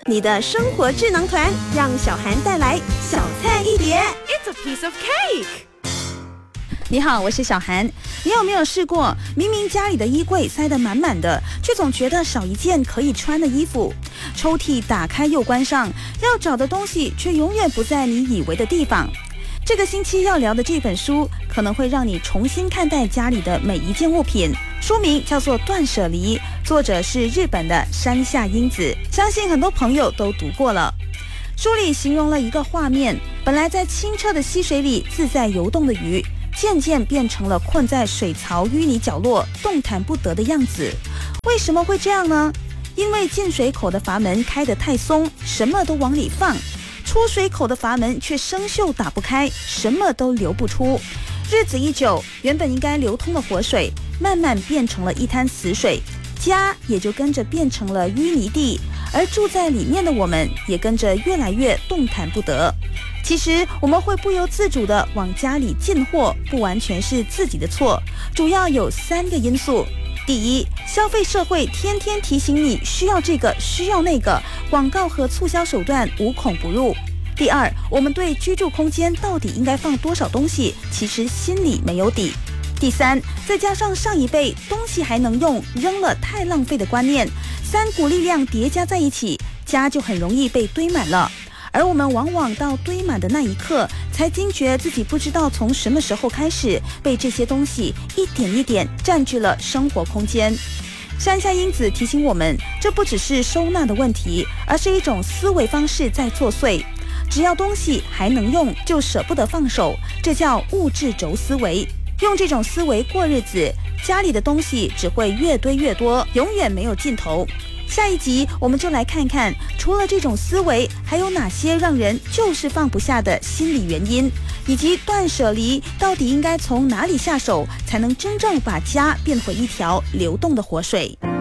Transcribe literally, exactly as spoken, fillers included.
你的生活智囊团，让小涵带来小菜一碟。 It's a piece of cake。 你好，我是小涵。你有没有试过，明明家里的衣柜塞得满满的，却总觉得少一件可以穿的衣服？抽屉打开又关上，要找的东西却永远不在你以为的地方。这个星期要聊的这本书，可能会让你重新看待家里的每一件物品。书名叫做《断舍离》，作者是日本的山下英子，相信很多朋友都读过了。书里形容了一个画面，本来在清澈的溪水里自在游动的鱼，渐渐变成了困在水槽淤泥角落动弹不得的样子。为什么会这样呢？因为进水口的阀门开得太松，什么都往里放，出水口的阀门却生锈打不开，什么都流不出。日子一久，原本应该流通的活水慢慢变成了一滩死水，家也就跟着变成了淤泥地，而住在里面的我们也跟着越来越动弹不得。其实我们会不由自主地往家里进货，不完全是自己的错，主要有三个因素。第一，消费社会天天提醒你需要这个需要那个，广告和促销手段无孔不入。第二，我们对居住空间到底应该放多少东西，其实心里没有底。第三，再加上上一辈东西还能用，扔了太浪费的观念，三股力量叠加在一起，家就很容易被堆满了。而我们往往到堆满的那一刻，才惊觉自己不知道从什么时候开始，被这些东西一点一点占据了生活空间。山下英子提醒我们，这不只是收纳的问题，而是一种思维方式在作祟。只要东西还能用，就舍不得放手，这叫物质轴思维。用这种思维过日子，家里的东西只会越堆越多，永远没有尽头。下一集我们就来看看，除了这种思维，还有哪些让人就是放不下的心理原因，以及断舍离到底应该从哪里下手，才能真正把家变回一条流动的活水。